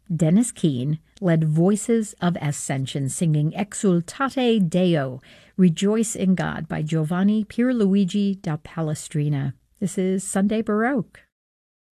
Dennis Keane led Voices of Ascension singing Exultate Deo, Rejoice in God by Giovanni Pierluigi da Palestrina. This is Sunday Baroque.